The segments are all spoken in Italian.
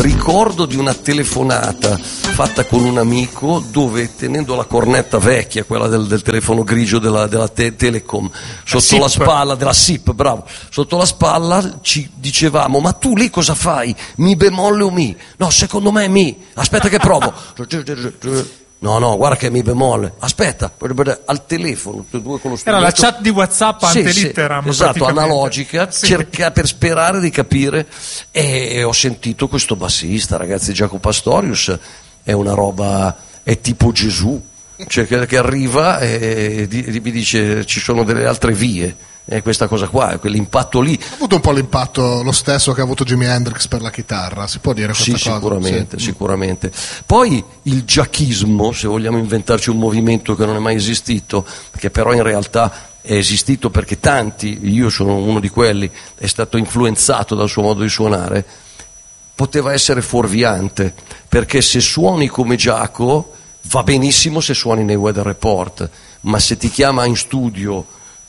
ricordo di una telefonata fatta con un amico dove, tenendo la cornetta vecchia, quella del telefono grigio della Telecom, sotto la spalla, della SIP, bravo, sotto la spalla ci dicevamo: ma tu lì cosa fai? Mi bemolle o mi? No, secondo me è mi. Aspetta che provo. No, guarda che è mi bemolle. Aspetta, al telefono, due con lo strumento. Era la chat di WhatsApp ante litteram. Esatto, analogica, cerca per sperare di capire. E ho sentito questo bassista, ragazzi, Jaco Pastorius, è una roba, è tipo Gesù, cioè che arriva e mi dice: ci sono delle altre vie. E questa cosa qua, quell'impatto lì. Ha avuto un po' l'impatto lo stesso che ha avuto Jimi Hendrix per la chitarra, si può dire questa cosa? Sicuramente, sì, sicuramente. Poi il giachismo, se vogliamo inventarci un movimento che non è mai esistito, che però in realtà è esistito perché tanti, io sono uno di quelli, è stato influenzato dal suo modo di suonare, poteva essere fuorviante, perché se suoni come Giaco va benissimo se suoni nei Weather Report, ma se ti chiama in studio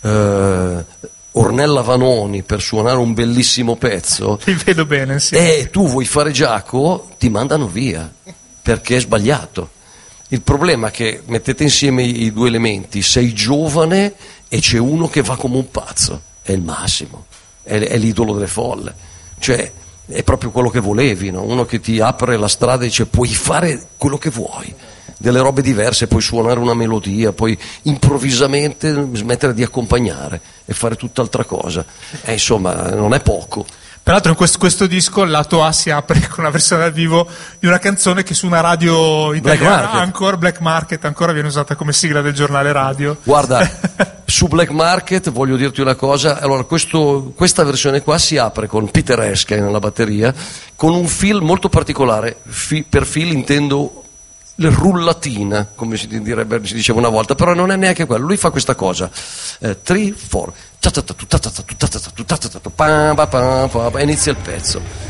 Ornella Vanoni per suonare un bellissimo pezzo, ti vedo bene, sì. E tu vuoi fare Giaco, ti mandano via perché è sbagliato. Il problema è che mettete insieme i due elementi: sei giovane e c'è uno che va come un pazzo, è il massimo, è l'idolo delle folle, cioè è proprio quello che volevi, no? Uno che ti apre la strada e dice: puoi fare quello che vuoi, delle robe diverse, puoi suonare una melodia, puoi improvvisamente smettere di accompagnare e fare tutt'altra cosa. Insomma, non è poco. Peraltro in questo disco il lato A si apre con una versione dal vivo di una canzone che su una radio italiana, Black Market, ancora viene usata come sigla del giornale radio. Guarda, su Black Market voglio dirti una cosa. Allora, questa versione qua si apre con Peter Erskine alla batteria, con un feel molto particolare. Per feel intendo la rullatina, come si diceva una volta, però non è neanche quello. Lui fa questa cosa: 3, 4, e inizia il pezzo.